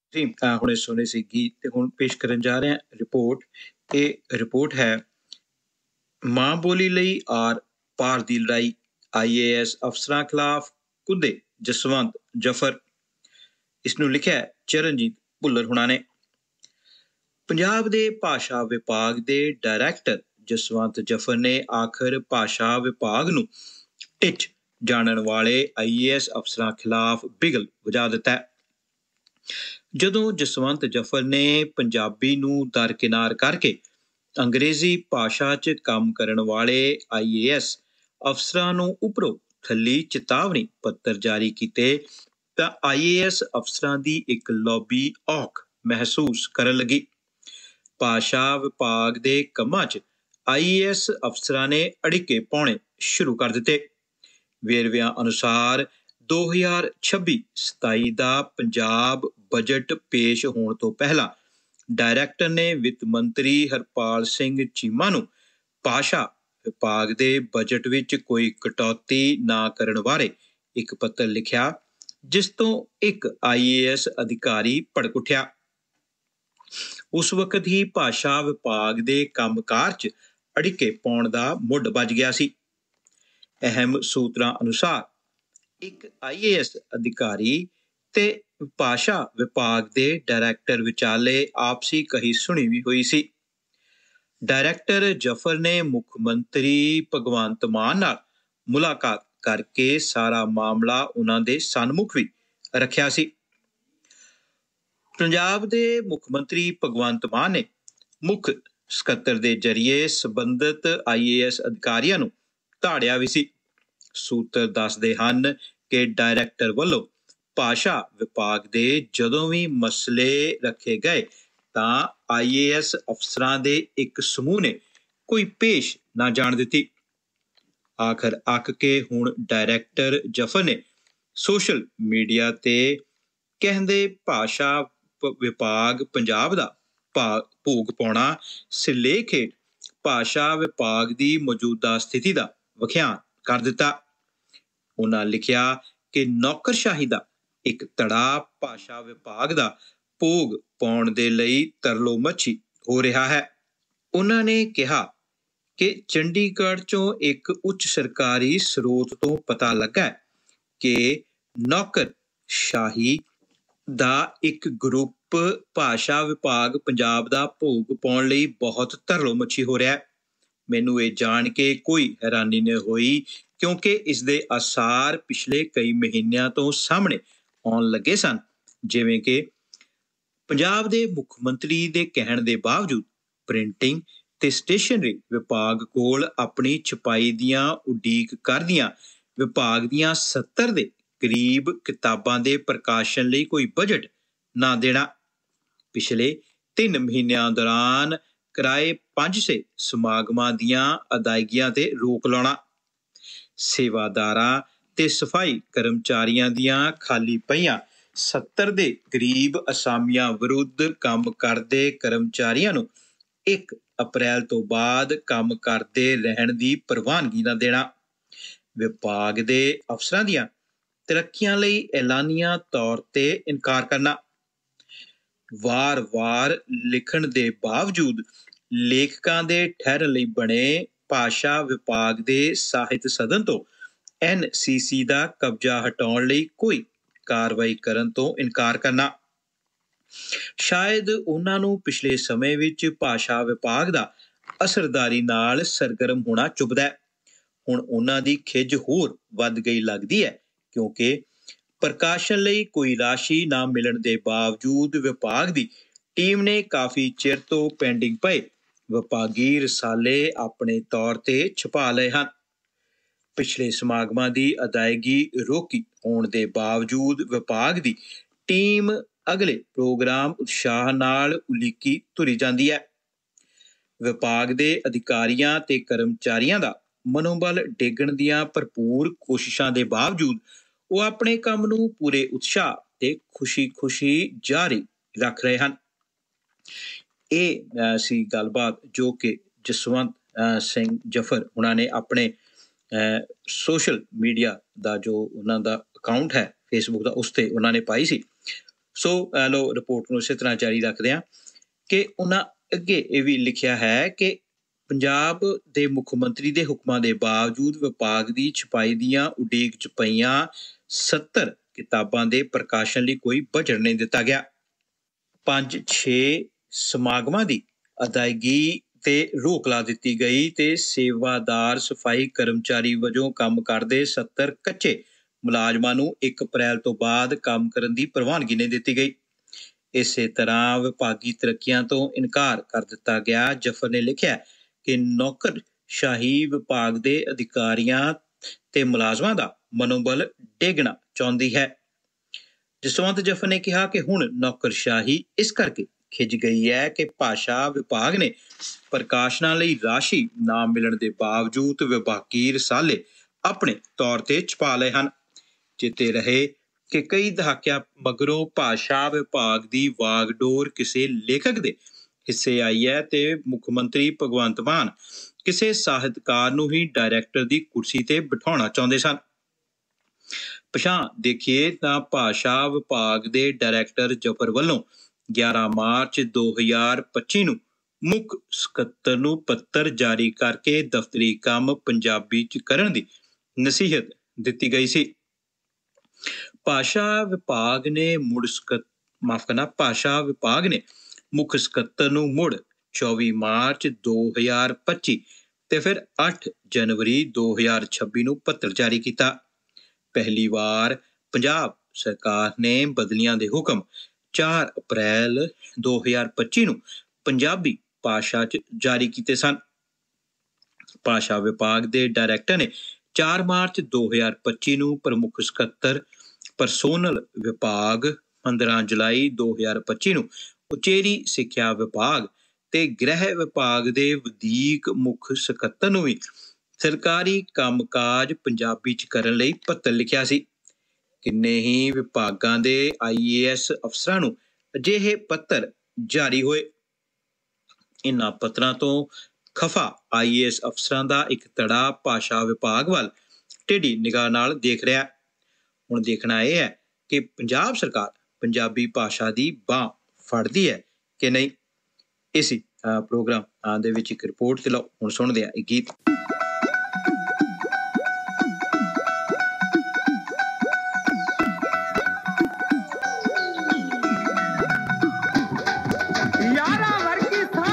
ਜੀ ਹੁਣੇ ਸੁਣੇ ਸੀ ਗੀਤ ਤੇ ਹੁਣ ਪੇਸ਼ ਕਰਨ ਜਾ ਰਹੇ ਹਾਂ ਰਿਪੋਰਟ। ਇਹ ਰਿਪੋਰਟ ਹੈ ਮਾਂ ਬੋਲੀ ਲਈ ਆਰ ਪਾਰ ਦੀ ਲੜਾਈ, ਆਈਏਐਸ ਅਫਸਰਾਂ ਖਿਲਾਫ ਕੁੱਦੇ ਜਸਵੰਤ ਜਫਰ। ਇਸ ਨੂੰ ਲਿਖਿਆ ਚਰਨਜੀਤ ਭੁੱਲਰ ਹੁਣਾਂ ਨੇ। ਪੰਜਾਬ ਦੇ ਭਾਸ਼ਾ ਵਿਭਾਗ ਦੇ ਡਾਇਰੈਕਟਰ ਜਸਵੰਤ ਜਫਰ ਨੇ ਆਖਰ ਭਾਸ਼ਾ ਵਿਭਾਗ ਨੂੰ ਟਿੱਚ ਜਾਣਨ ਵਾਲੇ ਆਈਏਐਸ ਅਫਸਰਾਂ ਖਿਲਾਫ ਬਿਗਲ ਵਜਾ ਦਿੱਤਾ ਹੈ। ਜਦੋਂ ਜਸਵੰਤ ਜਫਰ ਨੇ ਪੰਜਾਬੀ ਨੂੰ ਦਰਕਿਨਾਰ ਕਰਕੇ ਅੰਗਰੇਜ਼ੀ ਭਾਸ਼ਾ 'ਚ ਕੰਮ ਕਰਨ ਵਾਲੇ ਆਈਏਐਸ ਅਫਸਰਾਂ ਨੂੰ ਉੱਪਰੋਂ ਥੱਲੀ ਚੇਤਾਵਨੀ ਪੱਤਰ ਜਾਰੀ ਕੀਤੇ ਤਾਂ ਆਈਏਐਸ ਅਫਸਰਾਂ ਦੀ ਇੱਕ ਲੌਬੀ ਔਖ ਮਹਿਸੂਸ ਕਰਨ ਲੱਗੀ। ਭਾਸ਼ਾ ਵਿਭਾਗ ਦੇ ਕੰਮਾਂ 'ਚ ਆਈਏਐਸ ਅਫਸਰਾਂ ਨੇ ਅੜਿੱਕੇ ਪਾਉਣੇ ਸ਼ੁਰੂ ਕਰ ਦਿੱਤੇ। ਵੇਰਵਿਆਂ ਅਨੁਸਾਰ 2026-27 ਦਾ ਪੰਜਾਬ ਬਜਟ ਪੇਸ਼ ਹੋਣ ਤੋਂ ਪਹਿਲਾਂ ਡਾਇਰੈਕਟਰ ਨੇ ਵਿੱਤ ਮੰਤਰੀ ਹਰਪਾਲ ਸਿੰਘ ਚੀਮਾ ਨੂੰ ਭਾਸ਼ਾ ਵਿਭਾਗ ਦੇ ਬਜਟ ਵਿੱਚ ਕੋਈ ਕਟੌਤੀ ਨਾ ਕਰਨ ਬਾਰੇ ਇੱਕ ਪੱਤਰ ਲਿਖਿਆ, ਜਿਸ ਤੋਂ ਇੱਕ ਆਈਏਐਸ ਅਧਿਕਾਰੀ ਭੜਕ ਉੱਠਿਆ। ਉਸ ਵਕਤ ਹੀ ਭਾਸ਼ਾ ਵਿਭਾਗ ਦੇ ਕੰਮਕਾਰ 'ਚ ਅੜਿੱਕੇ ਪਾਉਣ ਦਾ ਮੁੱਢ ਵੱਜ ਗਿਆ ਸੀ। ਅਹਿਮ ਸੂਤਰਾਂ ਅਨੁਸਾਰ ਇੱਕ ਆਈਏਐਸ ਅਧਿਕਾਰੀ ਤੇ ਭਾਸ਼ਾ ਵਿਭਾਗ ਦੇ ਡਾਇਰੈਕਟਰ ਵਿਚਾਲੇ ਆਪਸੀ ਕਹੀ ਸੁਣੀ ਵੀ ਹੋਈ ਸੀ। ਡਾਇਰੈਕਟਰ ਜਫਰ ਨੇ ਮੁੱਖ ਮੰਤਰੀ ਭਗਵੰਤ ਮਾਨ ਨਾਲ ਮੁਲਾਕਾਤ ਕਰਕੇ ਸਾਰਾ ਮਾਮਲਾ ਉਹਨਾਂ ਦੇ ਸਨਮੁਖ ਵੀ ਰੱਖਿਆ ਸੀ। ਪੰਜਾਬ ਦੇ ਮੁੱਖ ਮੰਤਰੀ ਭਗਵੰਤ ਮਾਨ ਨੇ ਮੁੱਖ ਸਕੱਤਰ ਦੇ ਜ਼ਰੀਏ ਸੰਬੰਧਿਤ ਆਈਏਐਸ ਅਧਿਕਾਰੀਆਂ ਨੂੰ ਧਾੜਿਆ ਵੀ ਸੀ। ਸੂਤਰ ਦੱਸਦੇ ਹਨ ਕਿ ਡਾਇਰੈਕਟਰ ਵੱਲੋਂ ਭਾਸ਼ਾ ਵਿਭਾਗ ਦੇ ਜਦੋਂ ਵੀ ਮਸਲੇ ਰੱਖੇ ਗਏ ਤਾਂ ਆਈਏਐਸ ਅਫਸਰਾਂ ਦੇ ਇੱਕ ਸਮੂਹ ਨੇ ਕੋਈ ਪੇਸ਼ ਨਾ ਜਾਣ ਦਿੱਤੀ। ਆਖਰ ਅੱਕ ਕੇ ਹੁਣ ਡਾਇਰੈਕਟਰ ਜਫਰ ਨੇ ਸੋਸ਼ਲ ਮੀਡੀਆ ਤੇ ਕਹਿੰਦੇ ਭਾਸ਼ਾ ਵਿਭਾਗ ਪੰਜਾਬ ਦਾ ਭੋਗ ਪਾਉਣਾ ਸਿਰਲੇਖ ਹੇਠ ਭਾਸ਼ਾ ਵਿਭਾਗ ਦੀ ਮੌਜੂਦਾ ਸਥਿਤੀ ਦਾ ਵਿਖਿਆਨ ਕਰ ਦਿੱਤਾ। ਉਹਨਾਂ ਲਿਖਿਆ ਕਿ ਨੌਕਰਸ਼ਾਹੀ ਦਾ ਇੱਕ ਧੜਾ ਭਾਸ਼ਾ ਵਿਭਾਗ ਦਾ ਭੋਗ ਪਾਉਣ ਦੇ ਲਈ ਤਰਲੋ ਮੱਛੀ ਹੋ ਰਿਹਾ ਹੈ। ਉਹਨਾਂ ਨੇ ਕਿਹਾ ਕਿ ਚੰਡੀਗੜ੍ਹ 'ਚੋਂ ਇੱਕ ਉੱਚ ਸਰਕਾਰੀ ਸਰੋਤ ਤੋਂ ਪਤਾ ਲੱਗਾ ਕਿ ਨੌਕਰਸ਼ਾਹੀ ਦਾ ਇੱਕ ਗਰੁੱਪ ਭਾਸ਼ਾ ਵਿਭਾਗ ਪੰਜਾਬ ਦਾ ਭੋਗ ਪਾਉਣ ਲਈ ਬਹੁਤ ਤਰਲੋ ਮੱਛੀ ਹੋ ਰਿਹਾ ਹੈ। ਮੈਨੂੰ ਇਹ ਜਾਣ ਕੇ ਕੋਈ ਹੈਰਾਨੀ ਨਹੀਂ ਹੋਈ, ਕਿਉਂਕਿ ਇਸ ਦੇ ਆਸਾਰ ਪਿਛਲੇ ਕਈ ਮਹੀਨਿਆਂ ਤੋਂ ਸਾਹਮਣੇ ਆਉਣ ਲੱਗੇ ਸਨ। ਜਿਵੇਂ ਕਿ ਪੰਜਾਬ ਦੇ ਮੁੱਖ ਮੰਤਰੀ ਦੇ ਕਹਿਣ ਦੇ ਬਾਵਜੂਦ ਪ੍ਰਿੰਟਿੰਗ ਤੇ ਸਟੇਸ਼ਨਰੀ ਵਿਭਾਗ ਕੋਲ ਆਪਣੀ ਛਪਾਈ ਦੀਆਂ ਉਡੀਕ ਕਰਦਿਆਂ ਵਿਭਾਗ ਦੀਆਂ 70 ਦੇ ਕਰੀਬ ਕਿਤਾਬਾਂ ਦੇ ਪ੍ਰਕਾਸ਼ਨ ਲਈ ਕੋਈ ਬਜਟ ਨਾ ਦੇਣਾ, ਪਿਛਲੇ 3 ਮਹੀਨਿਆਂ ਦੌਰਾਨ ਕਰਾਏ 500 ਸਮਾਗਮਾਂ ਦੀਆਂ ਅਦਾਇਗੀਆਂ ਤੇ ਰੋਕ ਲਾਉਣਾ, ਸੇਵਾਦਾਰਾਂ ਤੇ ਸਫਾਈ ਕਰਮਚਾਰੀਆਂ ਦੀਆਂ ਖਾਲੀ ਪਈਆਂ 70 ਦੇ ਕਰੀਬ ਅਸਾਮੀਆਂ ਵਿਰੁੱਧ ਕੰਮ ਕਰਦੇ ਕਰਮਚਾਰੀਆਂ ਨੂੰ 1 ਅਪ੍ਰੈਲ ਤੋਂ ਬਾਅਦ ਕੰਮ ਕਰਦੇ ਰਹਿਣ ਦੀ ਪ੍ਰਵਾਨਗੀ ਨਾ ਦੇਣਾ, ਵਿਭਾਗ ਦੇ ਅਫਸਰਾਂ ਦੀਆਂ ਤਰੱਕੀਆਂ ਲਈ ਐਲਾਨੀਆਂ ਤੌਰ ਤੇ ਇਨਕਾਰ ਕਰਨਾ, ਵਾਰ-ਵਾਰ ਲਿਖਣ ਦੇ ਬਾਵਜੂਦ ਲੇਖਕਾਂ ਦੇ ਠਹਿਰਨ ਲਈ ਬਣੇ ਭਾਸ਼ਾ ਵਿਭਾਗ ਦੇ ਸਾਹਿਤ ਸਦਨ ਤੋਂ NCC ਦਾ ਕਬਜ਼ਾ ਹਟਾਉਣ ਲਈ ਕੋਈ ਕਾਰਵਾਈ ਕਰਨ ਤੋਂ ਇਨਕਾਰ ਕਰਨਾ। ਸ਼ਾਇਦ ਉਹਨਾਂ ਨੂੰ ਪਿਛਲੇ ਸਮੇਂ ਵਿੱਚ ਭਾਸ਼ਾ ਵਿਭਾਗ ਦਾ ਅਸਰਦਾਰੀ ਨਾਲ ਸਰਗਰਮ ਹੋਣਾ ਚੁਭਦਾ ਹੈ। ਹੁਣ ਉਹਨਾਂ ਦੀ ਖਿੱਝ ਹੋਰ ਵੱਧ ਗਈ ਲੱਗਦੀ ਹੈ, ਕਿਉਂਕਿ ਪ੍ਰਕਾਸ਼ਨ ਲਈ ਕੋਈ ਰਾਸ਼ੀ ਨਾ ਮਿਲਣ ਦੇ ਬਾਵਜੂਦ ਵਿਭਾਗ ਦੀ ਟੀਮ ਨੇ ਕਾਫੀ ਚਿਰ ਤੋਂ ਪੈਂਡਿੰਗ ਪਏ ਵਿਭਾਗੀ ਰਸਾਲੇ ਆਪਣੇ ਤੌਰ ਤੇ ਛਪਾ ਲਏ ਹਨ। ਪਿਛਲੇ ਸਮਾਗਮਾਂ ਦੀ ਅਦਾਇਗੀ ਰੋਕੀ ਹੋਣ ਦੇ ਬਾਵਜੂਦ ਵਿਭਾਗ ਦੀ ਟੀਮ ਅਗਲੇ ਪ੍ਰੋਗਰਾਮ ਉਤਸ਼ਾਹ ਨਾਲ ਉਲੀਕੀ ਤੁਰੀ ਜਾਂਦੀ ਹੈ। ਵਿਭਾਗ ਦੇ ਅਧਿਕਾਰੀਆਂ ਤੇ ਕਰਮਚਾਰੀਆਂ ਦਾ ਮਨੋਬਲ ਡੇਗਣ ਦੀਆਂ ਭਰਪੂਰ ਕੋਸ਼ਿਸ਼ਾਂ ਦੇ ਬਾਵਜੂਦ ਉਹ ਆਪਣੇ ਕੰਮ ਨੂੰ ਪੂਰੇ ਉਤਸ਼ਾਹ ਤੇ ਖੁਸ਼ੀ-ਖੁਸ਼ੀ ਜਾਰੀ ਰੱਖ ਰਹੇ ਹਨ। ਇਹ ਸੀ ਗੱਲਬਾਤ ਜੋ ਕਿ ਜਸਵੰਤ ਸਿੰਘ ਜਫਰ ਉਹਨਾਂ ਨੇ ਆਪਣੇ ਸੋਸ਼ਲ ਮੀਡੀਆ ਦਾ ਜੋ ਉਹਨਾਂ ਦਾ ਅਕਾਊਂਟ ਹੈ ਫੇਸਬੁੱਕ ਦਾ, ਉਸ ਤੇ ਉਹਨਾਂ ਨੇ ਪਾਈ ਸੀ। ਸੋ ਲੋ ਰਿਪੋਰਟ ਨੂੰ ਇਸੇ ਤਰ੍ਹਾਂ ਜਾਰੀ ਰੱਖਦੇ ਹਾਂ ਕਿ ਉਹਨਾਂ ਅੱਗੇ ਇਹ ਵੀ ਲਿਖਿਆ ਹੈ ਕਿ ਪੰਜਾਬ ਦੇ ਮੁੱਖ ਮੰਤਰੀ ਦੇ ਹੁਕਮਾਂ ਦੇ ਬਾਵਜੂਦ ਵਿਭਾਗ ਦੀ ਛਪਾਈ ਦੀਆਂ ਉਡੀਕ 'ਚ ਪਈਆਂ 70 ਕਿਤਾਬਾਂ ਦੇ ਪ੍ਰਕਾਸ਼ਨ ਲਈ ਕੋਈ ਬਜਟ ਨਹੀਂ ਦਿੱਤਾ ਗਿਆ। 5-6 ਸਮਾਗਮਾਂ ਦੀ ਅਦਾਇਗੀ ਤੇ ਰੋਕ ਲਾ ਦਿੱਤੀ ਗਈ ਤੇ ਸੇਵਾਦਾਰ ਸਫਾਈ ਕਰਮਚਾਰੀ ਵਜੋਂ ਕੰਮ ਕਰਦੇ 70 ਕੱਚੇ ਮੁਲਾਜ਼ਮਾਂ ਨੂੰ 1 ਅਪ੍ਰੈਲ ਤੋਂ ਬਾਅਦ ਕੰਮ ਕਰਨ ਦੀ ਪ੍ਰਵਾਨਗੀ ਨਹੀਂ ਦਿੱਤੀ ਗਈ। ਇਸੇ ਤਰ੍ਹਾਂ ਵਿਭਾਗੀ ਤਰੱਕੀਆਂ ਤੋਂ ਇਨਕਾਰ ਕਰ ਦਿੱਤਾ ਗਿਆ। ਜਫਰ ਨੇ ਲਿਖਿਆ ਕਿ ਨੌਕਰਸ਼ਾਹੀ ਵਿਭਾਗ ਦੇ ਅਧਿਕਾਰੀਆਂ ਤੇ ਮੁਲਾਜ਼ਮਾਂ ਦਾ ਮਨੋਬਲ ਡੇਗਣਾ ਚਾਹੁੰਦੀ ਹੈ। ਜਸਵੰਤ ਜਫਰ ਨੇ ਕਿਹਾ ਕਿ ਹੁਣ ਨੌਕਰਸ਼ਾਹੀ ਇਸ ਕਰਕੇ ਖਿੱਚ ਗਈ ਹੈ ਕਿ ਭਾਸ਼ਾ ਵਿਭਾਗ ਨੇ ਪ੍ਰਕਾਸ਼ਨਾਂ ਲਈ ਰਾਸ਼ੀ ਨਾ ਮਿਲਣ ਦੇ ਬਾਵਜੂਦ ਵਿਭਾਗੀ ਰਸਾਲੇ ਆਪਣੇ ਤੌਰ ਤੇ ਛਪਾ ਲਏ ਹਨ। ਚੇਤੇ ਰਹੇ ਕਿ ਕਈ ਦਹਾਕਿਆਂ ਮਗਰੋਂ ਭਾਸ਼ਾ ਵਿਭਾਗ ਦੀ ਵਾਗਡੋਰ ਕਿਸੇ ਲੇਖਕ ਦੇ ਹਿੱਸੇ ਆਈ ਹੈ ਤੇ ਮੁੱਖ ਮੰਤਰੀ ਭਗਵੰਤ ਮਾਨ ਕਿਸੇ ਸਾਹਿਤਕਾਰ ਨੂੰ ਹੀ ਡਾਇਰੈਕਟਰ ਦੀ ਕੁਰਸੀ ਤੇ ਬਿਠਾਉਣਾ ਚਾਹੁੰਦੇ ਸਨ। ਪਛਾਂ ਦੇਖੀਏ ਤਾਂ ਭਾਸ਼ਾ ਵਿਭਾਗ ਦੇ ਡਾਇਰੈਕਟਰ ਜਫਰ ਵੱਲੋਂ 11 ਮਾਰਚ 2025 ਨੂੰ ਮੁੱਖ ਸਕੱਤਰ ਨੂੰ ਪੱਤਰ ਜਾਰੀ ਕਰਕੇ ਦਫ਼ਤਰੀ ਕੰਮ ਪੰਜਾਬੀ 'ਚ ਕਰਨ ਦੀ ਨਸੀਹਤ ਦਿੱਤੀ ਗਈ ਸੀ। ਭਾਸ਼ਾ ਵਿਭਾਗ ਨੇ ਮੁੱਖ ਸਕੱਤਰ ਨੂੰ ਮੁੜ 24 ਮਾਰਚ 2025 ਤੇ ਫਿਰ 8 ਜਨਵਰੀ 2026 ਨੂੰ ਪੱਤਰ ਜਾਰੀ ਕੀਤਾ। ਪਹਿਲੀ ਵਾਰ ਪੰਜਾਬ ਸਰਕਾਰ ਨੇ ਬਦਲੀਆਂ ਦੇ ਹੁਕਮ 4 ਅਪ੍ਰੈਲ 2025 ਨੂੰ ਪੰਜਾਬੀ ਭਾਸ਼ਾ 'ਚ ਜਾਰੀ ਕੀਤੇ ਸਨ। ਭਾਸ਼ਾ ਵਿਭਾਗ ਦੇ ਡਾਇਰੈਕਟਰ ਨੇ 4 ਮਾਰਚ 2025 ਨੂੰ ਪ੍ਰਮੁੱਖ ਸਕੱਤਰ ਪਰਸੋਨਲ ਵਿਭਾਗ, 15 ਜੁਲਾਈ 2025 ਨੂੰ ਉਚੇਰੀ ਸਿੱਖਿਆ ਵਿਭਾਗ ਤੇ ਗ੍ਰਹਿ ਵਿਭਾਗ ਦੇ ਵਧੀਕ ਮੁੱਖ ਸਕੱਤਰ ਨੂੰ ਵੀ ਸਰਕਾਰੀ ਕੰਮਕਾਜ ਪੰਜਾਬੀ 'ਚ ਕਰਨ ਲਈ ਪੱਤਰ ਲਿਖਿਆ ਸੀ। ਕਿੰਨੇ ਹੀ ਵਿਭਾਗਾਂ ਦੇ IAS ਅਫਸਰਾਂ ਨੂੰ ਅਜਿਹੇ ਪੱਤਰ ਜਾਰੀ ਹੋਏ। ਇਨ੍ਹਾਂ ਪੱਤਰਾਂ ਤੋਂ ਖਫਾ IAS ਅਫਸਰਾਂ ਦਾ ਇੱਕ ਧੜਾ ਭਾਸ਼ਾ ਵਿਭਾਗ ਵੱਲ ਟੇਢੀ ਨਿਗਾਹ ਨਾਲ ਦੇਖ ਰਿਹਾ। ਹੁਣ ਦੇਖਣਾ ਇਹ ਹੈ ਕਿ ਪੰਜਾਬ ਸਰਕਾਰ ਪੰਜਾਬੀ ਭਾਸ਼ਾ ਦੀ ਬਾਂਹ ਫੜਦੀ ਹੈ ਕਿ ਨਹੀਂ। ਇਸੀ ਪ੍ਰੋਗਰਾਮ ਦੇ ਵਿੱਚ ਇੱਕ ਰਿਪੋਰਟ ਤੇ ਲਓ ਹੁਣ ਸੁਣਦੇ ਹਾਂ ਇਹ ਗੀਤ।